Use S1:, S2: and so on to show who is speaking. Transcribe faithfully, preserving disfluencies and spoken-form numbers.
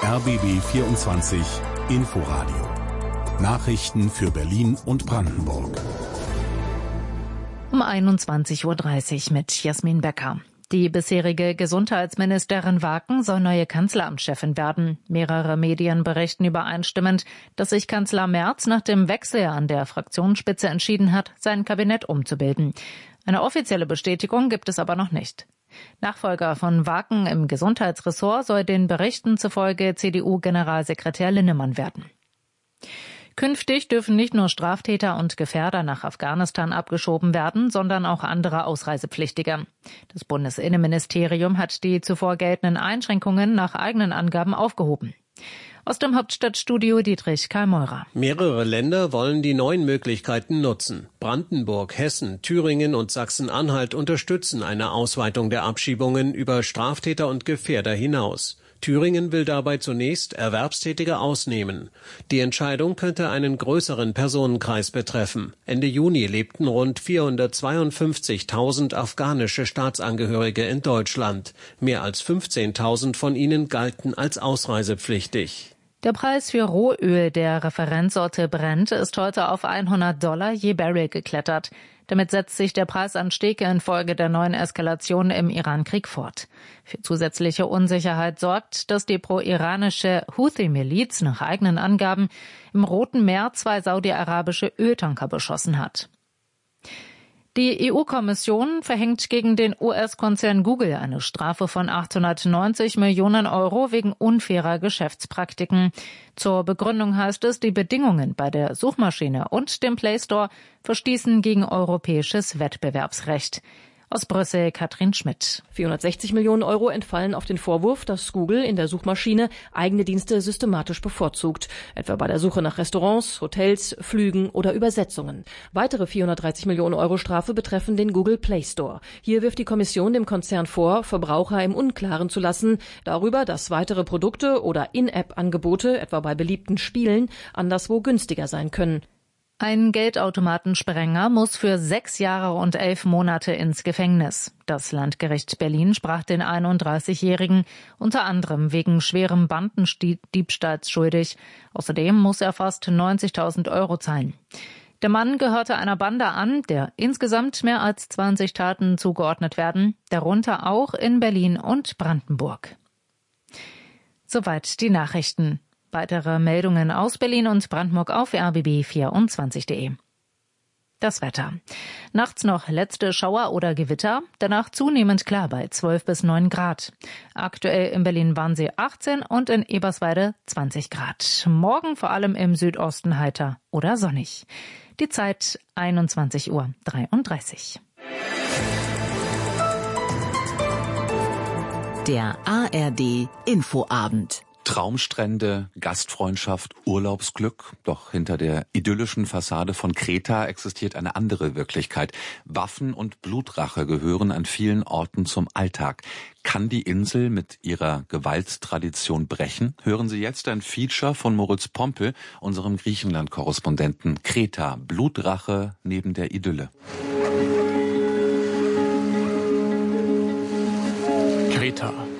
S1: R B B vierundzwanzig Inforadio. Nachrichten für Berlin und Brandenburg.
S2: Um einundzwanzig Uhr dreißig mit Jasmin Becker. Die bisherige Gesundheitsministerin Waken soll neue Kanzleramtschefin werden. Mehrere Medien berichten übereinstimmend, dass sich Kanzler Merz nach dem Wechsel an der Fraktionsspitze entschieden hat, sein Kabinett umzubilden. Eine offizielle Bestätigung gibt es aber noch nicht. Nachfolger von Waken im Gesundheitsressort soll den Berichten zufolge C D U-Generalsekretär Linnemann werden. Künftig dürfen nicht nur Straftäter und Gefährder nach Afghanistan abgeschoben werden, sondern auch andere Ausreisepflichtige. Das Bundesinnenministerium hat die zuvor geltenden Einschränkungen nach eigenen Angaben aufgehoben. Aus dem Hauptstadtstudio Dietrich Karl Meurer.
S3: Mehrere Länder wollen die neuen Möglichkeiten nutzen. Brandenburg, Hessen, Thüringen und Sachsen-Anhalt unterstützen eine Ausweitung der Abschiebungen über Straftäter und Gefährder hinaus. Thüringen will dabei zunächst Erwerbstätige ausnehmen. Die Entscheidung könnte einen größeren Personenkreis betreffen. Ende Juni lebten rund vierhundertzweiundfünfzigtausend afghanische Staatsangehörige in Deutschland. Mehr als fünfzehntausend von ihnen galten als ausreisepflichtig.
S2: Der Preis für Rohöl der Referenzsorte Brent ist heute auf hundert Dollar je Barrel geklettert. Damit setzt sich der Preisanstieg infolge der neuen Eskalation im Iran-Krieg fort. Für zusätzliche Unsicherheit sorgt, dass die pro-iranische Houthi-Miliz nach eigenen Angaben im Roten Meer zwei saudi-arabische Öltanker beschossen hat. Die E U-Kommission verhängt gegen den U S-Konzern Google eine Strafe von achthundertneunzig Millionen Euro wegen unfairer Geschäftspraktiken. Zur Begründung heißt es, die Bedingungen bei der Suchmaschine und dem Play Store verstießen gegen europäisches Wettbewerbsrecht. Aus Brüssel Katrin Schmidt.
S4: vierhundertsechzig Millionen Euro entfallen auf den Vorwurf, dass Google in der Suchmaschine eigene Dienste systematisch bevorzugt. Etwa bei der Suche nach Restaurants, Hotels, Flügen oder Übersetzungen. Weitere vierhundertdreißig Millionen Euro Strafe betreffen den Google Play Store. Hier wirft die Kommission dem Konzern vor, Verbraucher im Unklaren zu lassen darüber, dass weitere Produkte oder In-App-Angebote, etwa bei beliebten Spielen, anderswo günstiger sein können.
S2: Ein Geldautomatensprenger muss für sechs Jahre und elf Monate ins Gefängnis. Das Landgericht Berlin sprach den einunddreißigjährigen unter anderem wegen schwerem Bandendiebstahls schuldig. Außerdem muss er fast neunzigtausend Euro zahlen. Der Mann gehörte einer Bande an, der insgesamt mehr als zwanzig Taten zugeordnet werden, darunter auch in Berlin und Brandenburg. Soweit die Nachrichten. Weitere Meldungen aus Berlin und Brandenburg auf R B B vierundzwanzig punkt de. Das Wetter. Nachts noch letzte Schauer oder Gewitter, danach zunehmend klar bei zwölf bis neun Grad. Aktuell in Berlin-Wannsee achtzehn und in Eberswalde zwanzig Grad. Morgen vor allem im Südosten heiter oder sonnig. Die Zeit einundzwanzig Uhr dreiunddreißig.
S5: Der A R D Infoabend.
S6: Traumstrände, Gastfreundschaft, Urlaubsglück. Doch hinter der idyllischen Fassade von Kreta existiert eine andere Wirklichkeit. Waffen und Blutrache gehören an vielen Orten zum Alltag. Kann die Insel mit ihrer Gewalttradition brechen? Hören Sie jetzt ein Feature von Moritz Pompel, unserem Griechenland-Korrespondenten. Kreta, Blutrache neben der Idylle.
S7: Kreta.